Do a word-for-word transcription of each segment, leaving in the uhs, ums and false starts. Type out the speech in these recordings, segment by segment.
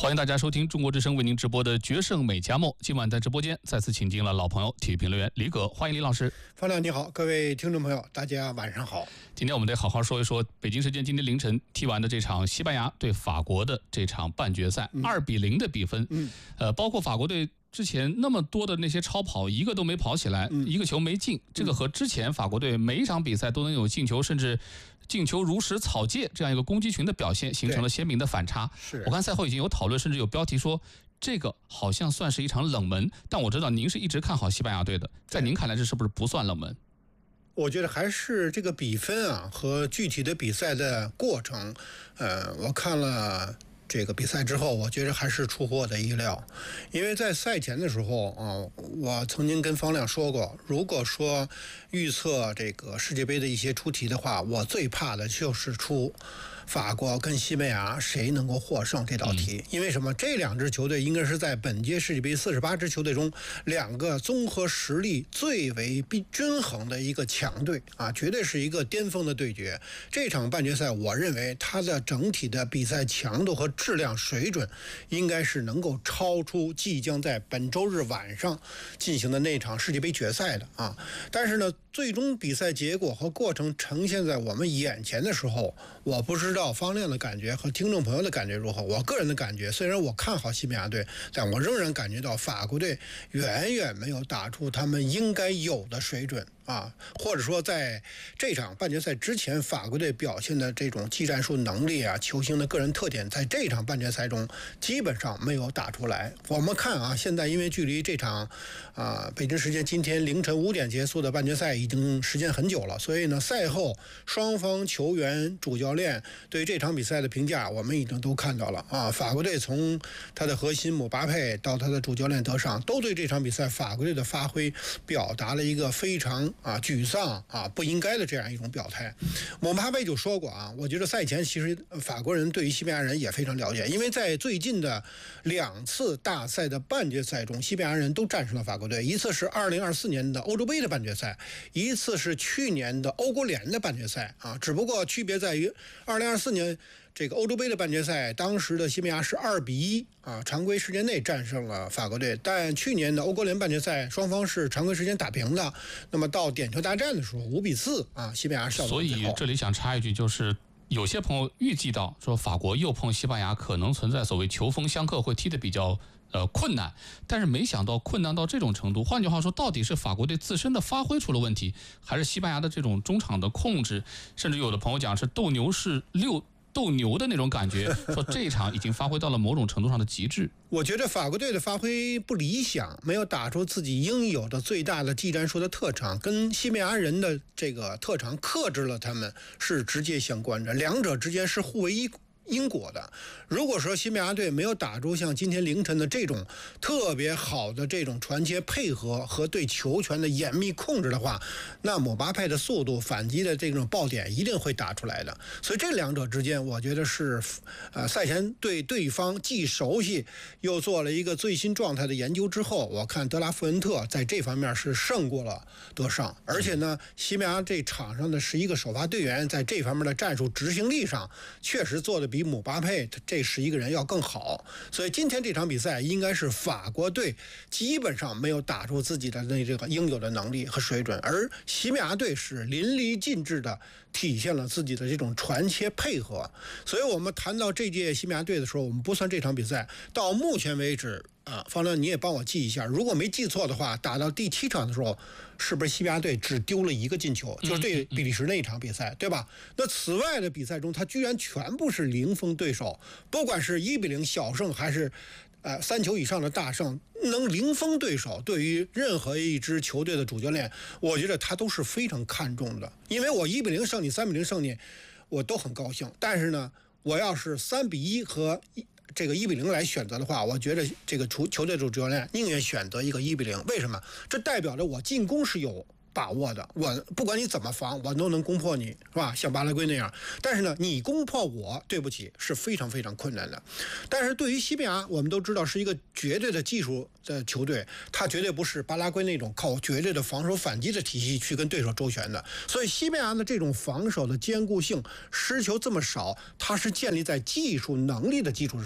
欢迎大家收听中国之声为您直播的《决胜美加墨》。今晚在直播间再次请进了老朋友体育评论员李葛，欢迎李老师。 方亮你好，各位听众朋友，大家晚上好。 今天我们得好好说一说北京时间今天凌晨踢完的这场西班牙对法国的这场半决赛，二比零的比分。嗯，呃，包括法国队之前那么多的那些超跑，一个都没跑起来，嗯、一个球没进，这个和之前法国队每一场比赛都能有进球，甚至进球如实草芥这样一个攻击群的表现，形成了鲜明的反差。我看赛后已经有讨论，甚至有标题说这个好像算是一场冷门，但我知道您是一直看好西班牙队的，在您看来这是不是不算冷门？ 我觉得还是这个比分啊和具体的比赛的过程，呃，我看了这个比赛之后，我觉得还是出乎我的意料，因为在赛前的时候啊，我曾经跟方亮说过，如果说预测这个世界杯的一些出题的话，我最怕的就是出法国跟西班牙谁能够获胜这道题。嗯、因为什么？这两支球队应该是在本届世界杯四十八支球队中两个综合实力最为均衡的一个强队啊，绝对是一个巅峰的对决。这场半决赛，我认为它的整体的比赛强度和质量水准应该是能够超出即将在本周日晚上进行的那场世界杯决赛的啊。但是呢，最终比赛结果和过程呈现在我们眼前的时候，我不知道方亮的感觉和听众朋友的感觉如何。我个人的感觉，虽然我看好西班牙队，但我仍然感觉到法国队远远没有打出他们应该有的水准啊，或者说在这场半决赛之前，法国队表现的这种技战术能力啊、球星的个人特点，在这场半决赛中基本上没有打出来。我们看啊，现在因为距离这场啊北京时间今天凌晨五点结束的半决赛已经时间很久了，所以呢，赛后双方球员、主教练对这场比赛的评价，我们已经都看到了啊。法国队从他的核心姆巴佩到他的主教练德尚，都对这场比赛法国队的发挥表达了一个非常啊，沮丧啊，不应该的这样一种表态。姆巴佩就说过啊，我觉得赛前其实法国人对于西班牙人也非常了解，因为在最近的两次大赛的半决赛中，西班牙人都战胜了法国队，一次是二零二四年的欧洲杯的半决赛，一次是去年的欧国联的半决赛啊，只不过区别在于二零二四年这个欧洲杯的半决赛，当时的西班牙是二比一啊，常规时间内战胜了法国队。但去年的欧国联半决赛，双方是常规时间打平的。那么到点球大战的时候，五比四啊，西班牙笑。 所以这里想插一句，就是有些朋友预计到说法国又碰西班牙，可能存在所谓球风相克，会踢得比较呃困难。但是没想到困难到这种程度。换句话说，到底是法国队自身的发挥出了问题，还是西班牙的这种中场的控制？甚至有的朋友讲是斗牛士六。斗牛的那种感觉，说这一场已经发挥到了某种程度上的极致。 我觉得法国队的发挥不理想，没有打出自己应有的最大的技战术的特长，跟西班牙人的这个特长克制了他们，是直接相关的，两者之间是互为因因果的。如果说西班牙队没有打出像今天凌晨的这种特别好的这种传接配合和对球权的严密控制的话，那姆巴佩的速度反击的这种爆点一定会打出来的。所以这两者之间，我觉得是呃赛前对对方既熟悉又做了一个最新状态的研究之后，我看德拉富恩特在这方面是胜过了德尚，而且呢，西班牙这场上的十一个首发队员在这方面的战术执行力上确实做的比姆巴佩这十一个人要更好，所以今天这场比赛应该是法国队基本上没有打出自己的那这个应有的能力和水准，而西班牙队是淋漓尽致的体现了自己的这种传切配合。所以我们谈到这届西班牙队的时候，我们不算这场比赛，到目前为止啊，方亮你也帮我记一下，如果没记错的话，打到第七场的时候，是不是西班牙队只丢了一个进球，就是对比利时那一场比赛，对吧？那此外的比赛中，他居然全部是零封对手，不管是一比零小胜还是呃三球以上的大胜，能零封对手，对于任何一支球队的主教练，我觉得他都是非常看重的。因为我一比零胜你，三比零胜你，我都很高兴。但是呢，我要是三比一和这个一比零来选择的话，我觉得这个球球队主教练宁愿选择一个一比零。为什么？这代表着我进攻是有把握的，我不管你怎么防，我都能攻破你，是吧？像巴拉圭那样。但是呢，你攻破我，对不起，是非常非常困难的。但是对于西班牙，我们都知道是一个绝对的技术的球队，他绝对不是巴拉圭那种靠绝对的防守反击的体系去跟对手周旋的。所以西班牙的这种防守的坚固性，失球这么少，它是建立在技术能力的基础之上。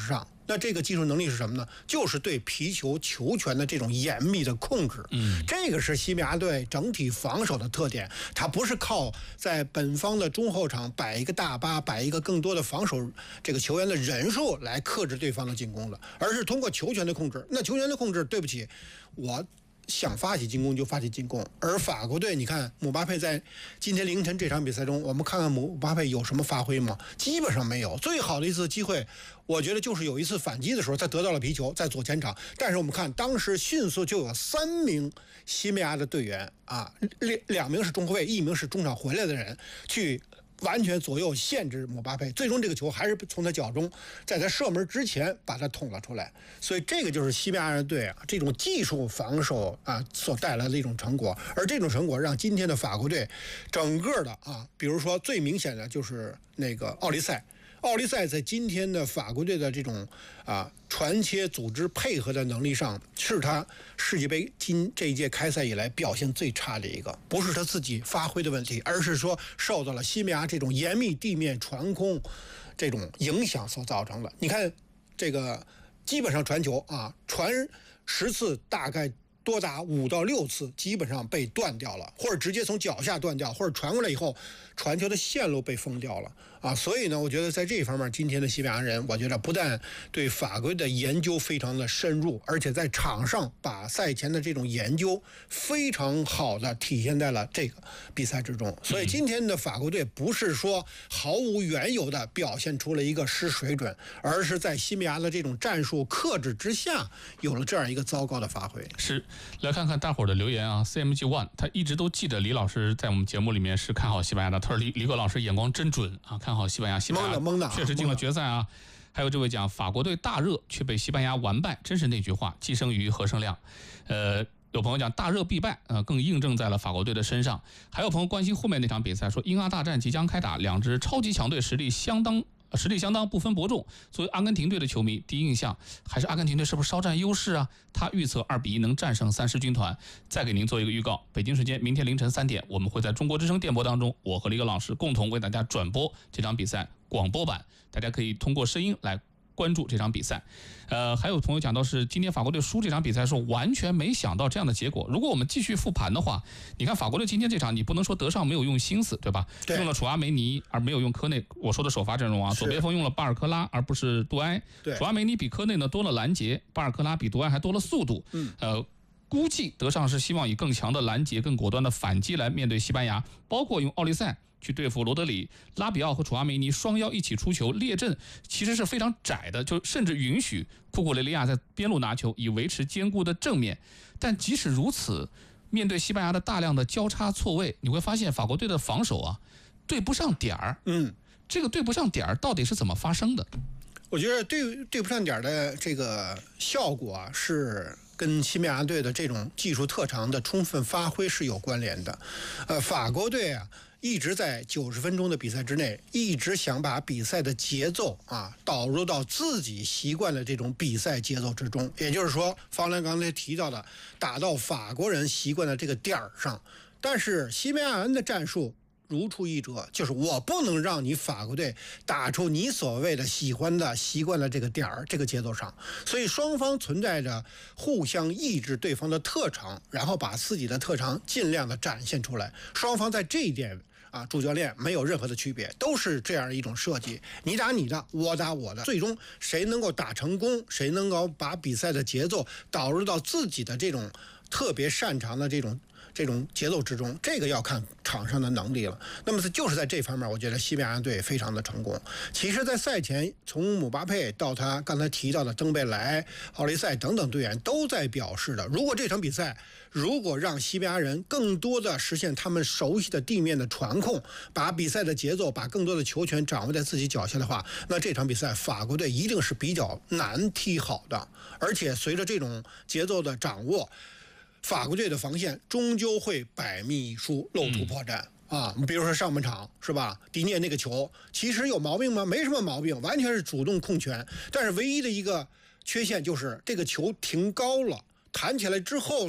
那这个技术能力是什么呢？就是对皮球球权的这种严密的控制。 嗯， 这个是西班牙队整体防守的特点。它不是靠在本方的中后场摆一个大巴，摆一个更多的防守这个球员的人数来克制对方的进攻的，而是通过球权的控制。那球权的控制，对不起，我想发起进攻就发起进攻。而法国队，你看姆巴佩在今天凌晨这场比赛中，我们看看姆巴佩有什么发挥吗？基本上没有。最好的一次机会，我觉得就是有一次反击的时候，他得到了皮球，在左前场。但是我们看当时迅速就有三名西班牙的队员啊，两两名是中后卫，一名是中场回来的人去完全左右限制姆巴佩，最终这个球还是从他脚中，在他射门之前把他捅了出来。所以这个就是西班牙人队啊这种技术防守啊所带来的一种成果，而这种成果让今天的法国队整个的啊，比如说最明显的就是那个奥利赛。奥利赛在今天的法国队的这种啊传切、组织、配合的能力上，是他世界杯今这一届开赛以来表现最差的一个。不是他自己发挥的问题，而是说受到了西班牙这种严密地面传控这种影响所造成的。你看这个基本上传球啊，传十次大概多达五到六次基本上被断掉了，或者直接从脚下断掉，或者传过来以后传球的线路被封掉了啊。所以呢，我觉得在这一方面，今天的西班牙人，我觉得不但对法国的研究非常的深入，而且在场上把赛前的这种研究非常好的体现在了这个比赛之中。所以今天的法国队不是说毫无缘由的表现出了一个失水准，而是在西班牙的这种战术克制之下，有了这样一个糟糕的发挥。 是。来看看大伙儿的留言啊 ，C M G One 他一直都记得李老师在我们节目里面是看好西班牙的，他说李李可老师眼光真准啊，看好西班牙，西班牙确实进了决赛啊。还有这位讲法国队大热却被西班牙完败，真是那句话寄生于何生亮。呃，有朋友讲大热必败，呃，更印证在了法国队的身上。还有朋友关心后面那场比赛，说英阿大战即将开打，两支超级强队实力相当。实力相当不分伯仲，作为阿根廷队的球迷，第一印象还是阿根廷队是不是稍占优势啊？他预测二比一能战胜三狮军团。再给您做一个预告，北京时间明天凌晨三点，我们会在中国之声电波当中，我和李葛老师共同为大家转播这场比赛广播版，大家可以通过声音来关注这场比赛。呃，还有朋友讲到是今天法国队输这场比赛的时候，完全没想到这样的结果。如果我们继续复盘的话，你看法国队今天这场，你不能说德尚没有用心思，对吧？ 对， 用了楚阿梅尼而没有用科内。我说的首发阵容啊，左边锋用了巴尔科拉而不是杜埃。楚阿梅尼比科内呢多了拦截，巴尔科拉比杜埃还多了速度。 嗯， 呃。估计德尚是希望以更强的拦截、更果断的反击来面对西班牙，包括用奥利赛去对付罗德里、拉比奥和楚阿梅尼双腰一起出球，列阵其实是非常窄的，就甚至允许库库雷利亚在边路拿球，以维持坚固的正面。但即使如此，面对西班牙的大量的交叉错位，你会发现法国队的防守啊对不上点儿。 嗯， 这个对不上点儿到底是怎么发生的？ 我觉得对对不上点儿的这个效果啊是。跟西班牙队的这种技术特长的充分发挥是有关联的，呃，法国队啊一直在九十分钟的比赛之内，一直想把比赛的节奏啊导入到自己习惯的这种比赛节奏之中，也就是说，方兰刚才提到的，打到法国人习惯的这个点儿上，但是西班牙人的战术。如出一辙，就是我不能让你法国队打出你所谓的喜欢的习惯的这个点儿这个节奏上，所以双方存在着互相抑制对方的特长，然后把自己的特长尽量的展现出来。双方在这一点啊，主教练没有任何的区别，都是这样一种设计，你打你的，我打我的，最终谁能够打成功，谁能够把比赛的节奏导入到自己的这种特别擅长的这种。这种节奏之中，这个要看场上的能力了。那么就是在这方面，我觉得西班牙队非常的成功。其实，在赛前，从姆巴佩到他刚才提到的登贝莱、奥利赛等等队员都在表示的，如果这场比赛如果让西班牙人更多的实现他们熟悉的地面的传控，把比赛的节奏、把更多的球权掌握在自己脚下的话，那这场比赛法国队一定是比较难踢好的。而且随着这种节奏的掌握，法国队的防线终究会百密一疏，露出破绽、嗯、啊！你比如说上半场是吧？迪涅那个球其实有毛病吗？没什么毛病，完全是主动控权。但是唯一的一个缺陷就是这个球停高了，弹起来之后呢，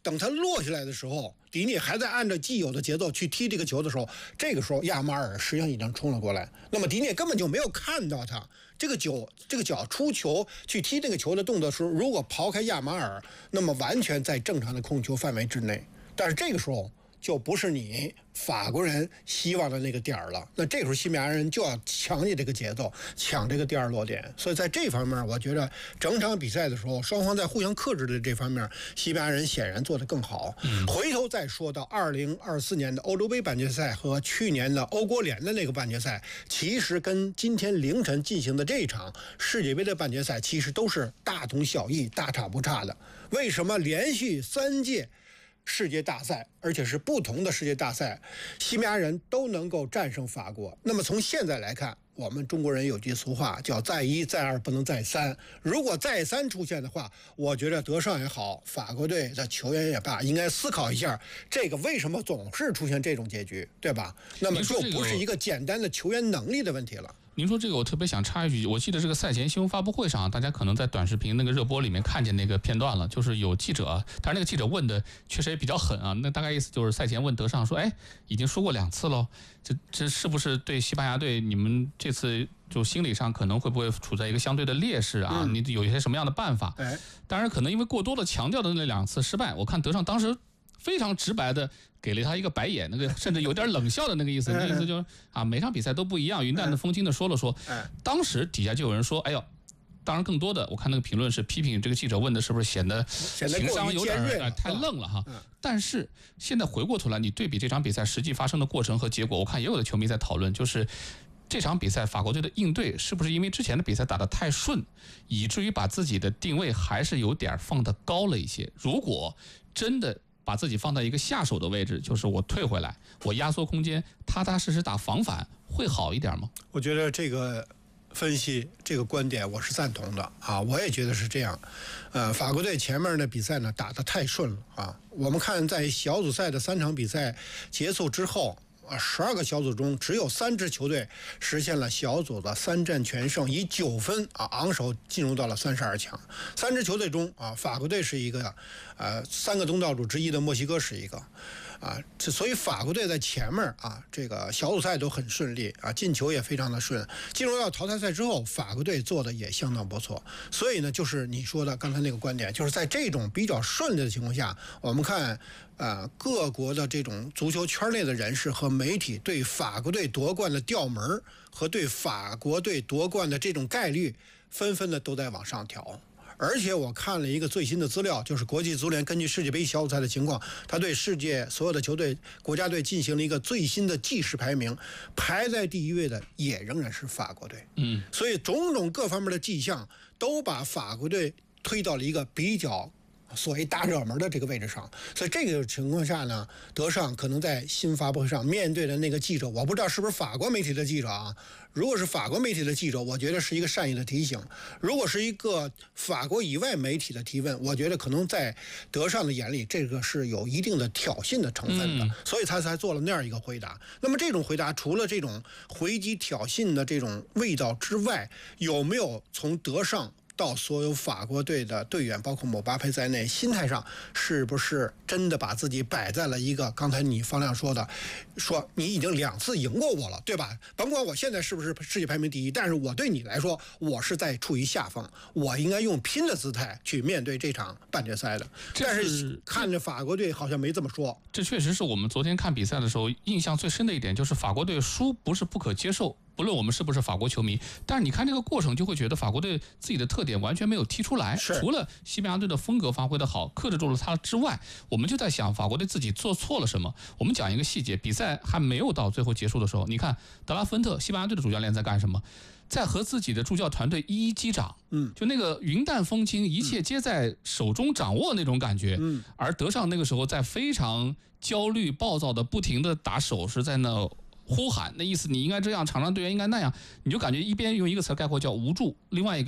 等他落下来的时候，迪涅还在按照既有的节奏去踢这个球的时候，这个时候亚马尔实际上已经冲了过来，那么迪涅根本就没有看到他这个脚这个脚出球去踢这个球的动作时候，如果刨开亚马尔，那么完全在正常的控球范围之内。但是这个时候就不是你法国人希望的那个点儿了，那这时候西班牙人就要抢你这个节奏，抢这个第二落点。所以在这方面，我觉得整场比赛的时候，双方在互相克制的这方面，西班牙人显然做得更好。嗯、回头再说到二零二四年的欧洲杯半决赛和去年的欧国联的那个半决赛，其实跟今天凌晨进行的这场世界杯的半决赛其实都是大同小异、大差不差的。为什么连续三届世界大赛，而且是不同的世界大赛，西班牙人都能够战胜法国？那么从现在来看，我们中国人有句俗话叫再一再二不能再三，如果再三出现的话，我觉得德尚也好，法国队的球员也罢，应该思考一下这个为什么总是出现这种结局，对吧？那么就不是一个简单的球员能力的问题了。 您说这个，我特别想插一句，我记得这个赛前新闻发布会上，大家可能在短视频那个热播里面看见那个片段了，就是有记者，当然那个记者问的确实也比较狠啊，那大概意思就是赛前问德尚说，哎，已经输过两次喽，这这是不是对西班牙队你们这次就心理上可能会不会处在一个相对的劣势啊？嗯、你有一些什么样的办法？哎，当然可能因为过多的强调的那两次失败，我看德尚当时非常直白的给了他一个白眼，那个甚至有点冷笑的那个意思，那意思就是啊，每场比赛都不一样，云淡的风轻的说了说。当时底下就有人说，哎呦，当然更多的我看那个评论是批评这个记者问的是不是显得情商有点、呃、太愣了哈。但是现在回过头来，你对比这场比赛实际发生的过程和结果，我看也有的球迷在讨论，就是这场比赛法国队的应对是不是因为之前的比赛打得太顺，以至于把自己的定位还是有点放得高了一些。如果真的把自己放在一个下手的位置，就是我退回来，我压缩空间，踏踏实实打防反，会好一点吗？ 我觉得这个分析这个观点我是赞同的啊，我也觉得是这样。呃，法国队前面的比赛呢打得太顺了啊。我们看在小组赛的三场比赛结束之后，啊，十二个小组中只有三支球队实现了小组的三战全胜，以九分啊昂首进入到了三十二强。三支球队中啊，法国队是一个，呃，三个东道主之一的墨西哥是一个。啊，这所以法国队在前面啊，这个小组赛都很顺利啊，进球也非常的顺。进入到淘汰赛之后，法国队做的也相当不错。所以呢，就是你说的刚才那个观点，就是在这种比较顺利的情况下，我们看呃各国的这种足球圈内的人士和媒体对法国队夺冠的调门和对法国队夺冠的这种概率，纷纷的都在往上调。而且我看了一个最新的资料，就是国际足联根据世界杯小组赛的情况，他对世界所有的球队国家队进行了一个最新的计时排名，排在第一位的也仍然是法国队。嗯，所以种种各方面的迹象都把法国队推到了一个比较所谓大热门的这个位置上。所以这个情况下呢，德尚可能在新闻发布会上面对的那个记者，我不知道是不是法国媒体的记者啊，如果是法国媒体的记者，我觉得是一个善意的提醒；如果是一个法国以外媒体的提问，我觉得可能在德尚的眼里，这个是有一定的挑衅的成分的，所以他才做了那样一个回答。那么这种回答除了这种回击挑衅的这种味道之外，有没有从德尚到所有法国队的队员，包括姆巴佩在内，心态上是不是真的把自己摆在了一个刚才你方亮说的，说你已经两次赢过我了，对吧？甭管我现在是不是世界排名第一，但是我对你来说，我是在处于下风，我应该用拼的姿态去面对这场半决赛的。但是看着法国队好像没这么说。 这确实是我们昨天看比赛的时候印象最深的一点，就是法国队输不是不可接受。不论我们是不是法国球迷，但是你看这个过程就会觉得法国队自己的特点完全没有踢出来，除了西班牙队的风格发挥的好，克制住了他之外，我们就在想法国队自己做错了什么。我们讲一个细节，比赛还没有到最后结束的时候，你看德拉芬特西班牙队的主教练在干什么？在和自己的助教团队一一击掌，嗯，就那个云淡风轻，一切皆在手中掌握那种感觉。嗯，而德尚那个时候在非常焦虑、暴躁的不停的打手势，在那呼喊，那意思你应该这样，场上队员应该那样，你就感觉一边用一个词概括叫无助，另外一个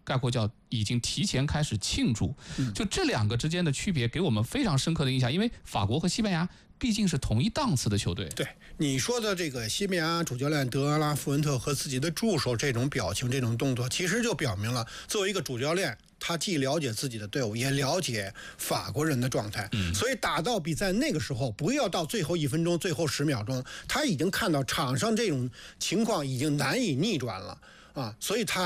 概括叫已经提前开始庆祝。就这两个之间的区别，给我们非常深刻的印象，因为法国和西班牙毕竟是同一档次的球队。 对你说的这个西班牙主教练德阿拉富恩特和自己的助手这种表情、这种动作，其实就表明了作为一个主教练，他既了解自己的队伍，也了解法国人的状态。嗯，所以打到比赛那个时候，不要到最后一分钟、最后十秒钟，他已经看到场上这种情况已经难以逆转了啊，所以他。